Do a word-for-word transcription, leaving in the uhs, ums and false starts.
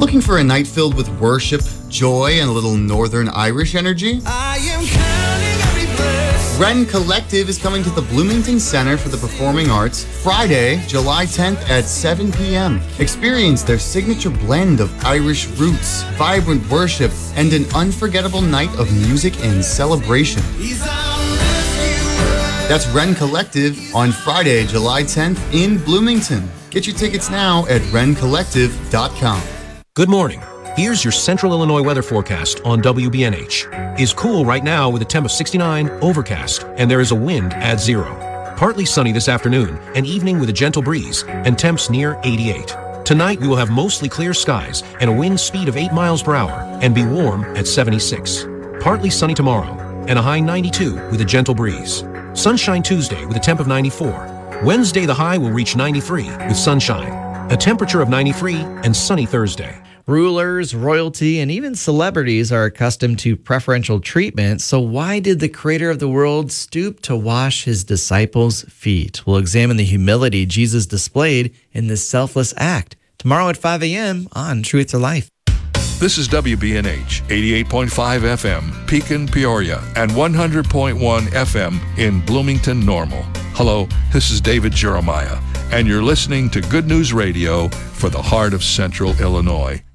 Looking for a night filled with worship, joy, and a little Northern Irish energy? I am counting every blessing. Wren Collective is coming to the Bloomington Center for the Performing Arts Friday, July tenth at seven p.m. Experience their signature blend of Irish roots, vibrant worship, and an unforgettable night of music and celebration. He's our rescuer. That's Wren Collective on Friday, July tenth in Bloomington. Get your tickets now at ren collective dot com. Good morning. Here's your Central Illinois weather forecast on W B N H. It's cool right now with a temp of sixty-nine, overcast, and there is a wind at zero. Partly sunny this afternoon, and evening with a gentle breeze, and temps near eighty-eight. Tonight we will have mostly clear skies and a wind speed of eight miles per hour, and be warm at seventy-six. Partly sunny tomorrow, and a high ninety-two with a gentle breeze. Sunshine Tuesday with a temp of ninety-four. Wednesday the high will reach ninety-three with sunshine. A temperature of ninety-three and sunny Thursday. Rulers, royalty, and even celebrities are accustomed to preferential treatment, so why did the creator of the world stoop to wash his disciples' feet? We'll examine the humility Jesus displayed in this selfless act. Tomorrow at five a.m. on Truth to Life. This is W B N H eighty-eight point five F M, Pekin, Peoria, and one hundred point one F M in Bloomington, Normal. Hello, this is David Jeremiah, and you're listening to Good News Radio for the heart of Central Illinois.